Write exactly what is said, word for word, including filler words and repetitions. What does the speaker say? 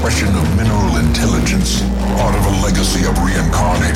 expression of mineral intelligence, part of a legacy of reincarnated